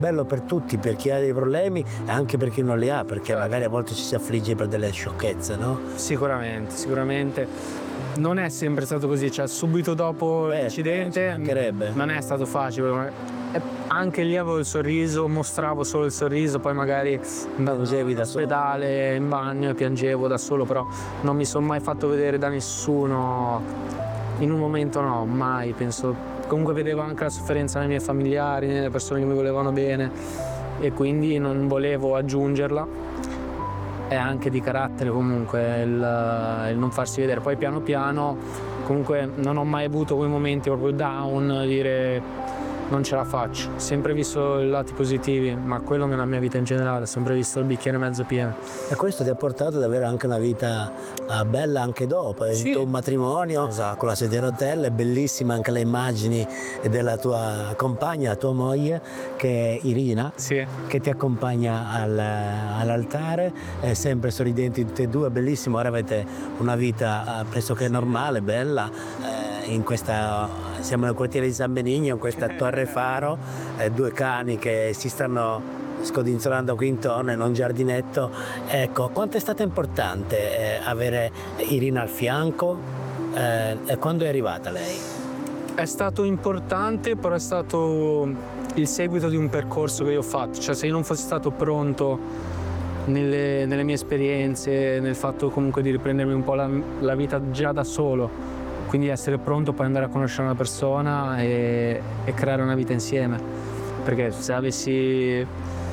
Bello per tutti, per chi ha dei problemi e anche per chi non li ha, perché magari a volte ci si affligge per delle sciocchezze, no? Sicuramente. Non è sempre stato così, cioè subito dopo l'incidente mancherebbe. non è stato facile. Anche lì avevo il sorriso, mostravo solo il sorriso, poi magari andavo all'ospedale, in bagno e piangevo da solo, però non mi sono mai fatto vedere da nessuno. In un momento no, mai, penso. Comunque vedevo anche la sofferenza nei miei familiari, nelle persone che mi volevano bene e quindi non volevo aggiungerla. È anche di carattere comunque il non farsi vedere. Poi piano piano comunque non ho mai avuto quei momenti proprio down, dire non ce la faccio. Sempre visto i lati positivi, ma quello nella mia vita in generale, ho sempre visto il bicchiere mezzo pieno. E questo ti ha portato ad avere anche una vita bella anche dopo. Hai avuto un matrimonio con la sedia a rotelle, bellissima anche le immagini della tua compagna, la tua moglie, che è Irina, che ti accompagna all'altare, sempre sorridenti tutti e due, bellissimo. Ora avete una vita pressoché normale, bella. Siamo nel quartiere di San Benigno, in questa torre faro, due cani che si stanno scodinzolando qui intorno in un giardinetto. Ecco, quanto è stato importante avere Irina al fianco e quando è arrivata lei? È stato importante, però è stato il seguito di un percorso che io ho fatto, cioè se io non fossi stato pronto nelle mie esperienze, nel fatto comunque di riprendermi un po' la vita già da solo, quindi essere pronto poi andare a conoscere una persona e creare una vita insieme, perché se l'avessi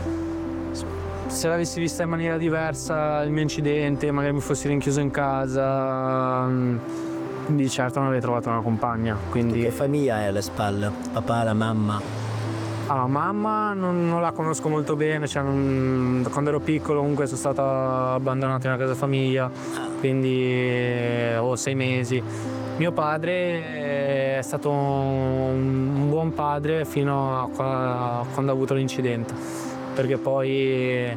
vista in maniera diversa il mio incidente, magari mi fossi rinchiuso in casa, di certo non avrei trovato una compagna. Quindi che famiglia hai alle spalle? Papà, la mamma? La mamma non la conosco molto bene, cioè quando ero piccolo comunque sono stato abbandonato in una casa famiglia, quindi ho 6 mesi. Mio padre è stato un buon padre fino a quando ha avuto l'incidente, perché poi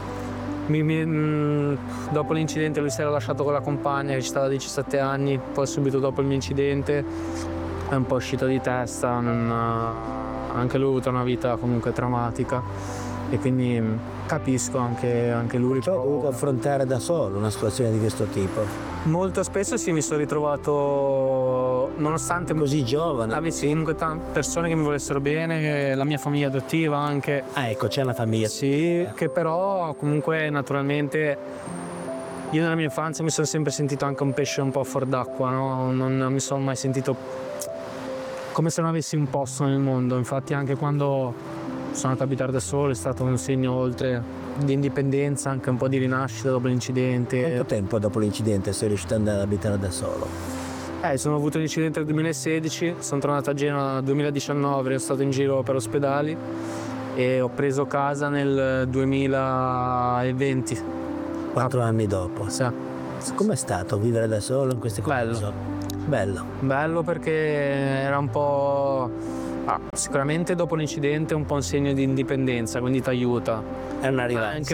dopo l'incidente lui si era lasciato con la compagna che ci stava 17 anni, poi subito dopo il mio incidente è un po' uscito di testa, anche lui ha avuto una vita comunque traumatica e quindi capisco anche lui. Cioè, ho dovuto affrontare da solo una situazione di questo tipo. Molto spesso sì, mi sono ritrovato, nonostante così giovane, avessi comunque tante persone che mi volessero bene, la mia famiglia adottiva anche. Ecco, c'è una famiglia. Sì, che però comunque naturalmente io nella mia infanzia mi sono sempre sentito anche un pesce un po' fuor d'acqua, no? Non mi sono mai sentito come se non avessi un posto nel mondo. Infatti anche quando sono andato a abitare da solo è stato un segno oltre di indipendenza, anche un po' di rinascita dopo l'incidente. Quanto tempo dopo l'incidente sei riuscito ad andare ad abitare da solo? Sono avuto l'incidente nel 2016, sono tornato a Genova nel 2019, sono stato in giro per ospedali e ho preso casa nel 2020. 4 anni dopo. Sì. Com'è stato vivere da solo in queste condizioni? Bello perché era un po'... sicuramente dopo l'incidente è un po' un segno di indipendenza, quindi ti aiuta. È una rivalsa,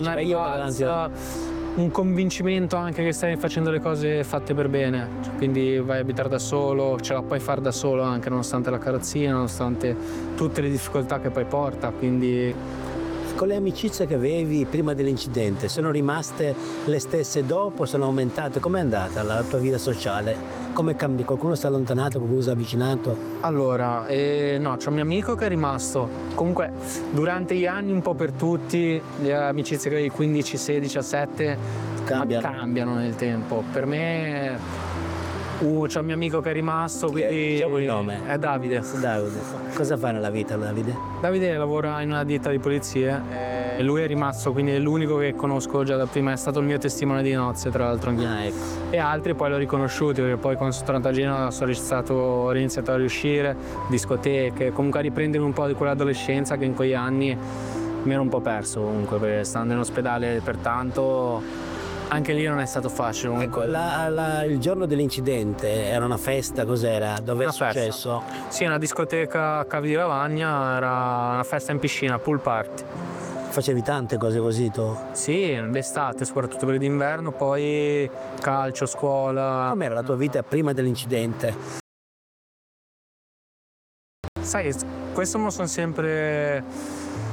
un convincimento anche che stai facendo le cose fatte per bene, quindi vai a abitare da solo, ce la puoi fare da solo anche nonostante la carrozzina, nonostante tutte le difficoltà che poi porta, quindi... Con le amicizie che avevi prima dell'incidente sono rimaste le stesse dopo, sono aumentate? Com'è andata la tua vita sociale? Come cambi? Qualcuno si è allontanato, qualcuno si è avvicinato? Allora, no, c'è un mio amico che è rimasto. Comunque durante gli anni un po' per tutti, le amicizie che avevi 15, 16, 17 cambiano nel tempo. Per me c'è un mio amico che è rimasto, quindi diciamo il nome. È Davide. Cosa fa nella vita Davide? Davide lavora in una ditta di pulizie e lui è rimasto, quindi è l'unico che conosco già da prima, è stato il mio testimone di nozze tra l'altro. Ecco. E altri poi l'ho riconosciuti perché poi quando sono tornato a Genova ho iniziato a riuscire, discoteche, comunque a riprendere un po' di quell'adolescenza che in quegli anni mi ero un po' perso comunque, perché stando in ospedale per tanto anche lì non è stato facile comunque. Ecco, il giorno dell'incidente era una festa, cos'era? Dove è successo? Sì, una discoteca a Cavi di Lavagna, era una festa in piscina, pool party. Facevi tante cose così tu? Sì, d'estate, soprattutto per d'inverno, poi calcio, scuola. Com'era la tua vita prima dell'incidente? Sai, questo me lo sono sempre